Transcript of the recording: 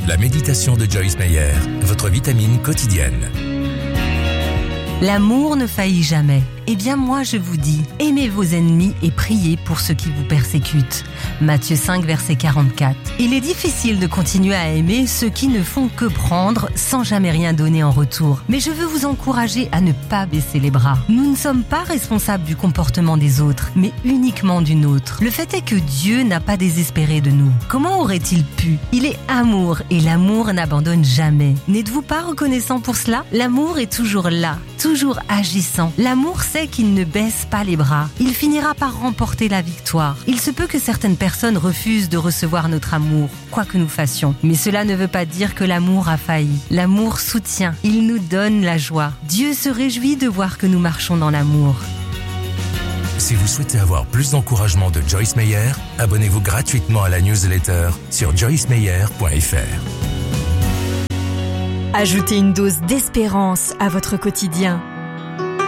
La méditation de Joyce Meyer, votre vitamine quotidienne. L'amour ne faillit jamais. Eh bien moi je vous dis, aimez vos ennemis et priez pour ceux qui vous persécutent. Matthieu 5, verset 44. Il est difficile de continuer à aimer ceux qui ne font que prendre sans jamais rien donner en retour. Mais je veux vous encourager à ne pas baisser les bras. Nous ne sommes pas responsables du comportement des autres, mais uniquement du nôtre. Le fait est que Dieu n'a pas désespéré de nous. Comment aurait-il pu ? Il est amour et l'amour n'abandonne jamais. N'êtes-vous pas reconnaissant pour cela ? L'amour est toujours là, toujours agissant. L'amour sait qu'il ne baisse pas les bras. Il finira par remporter la victoire. Il se peut que certaines personnes refusent de recevoir notre amour, quoi que nous fassions. Mais cela ne veut pas dire que l'amour a failli. L'amour soutient. Il nous donne la joie. Dieu se réjouit de voir que nous marchons dans l'amour. Si vous souhaitez avoir plus d'encouragement de Joyce Meyer, abonnez-vous gratuitement à la newsletter sur joycemeyer.fr. Ajoutez une dose d'espérance à votre quotidien.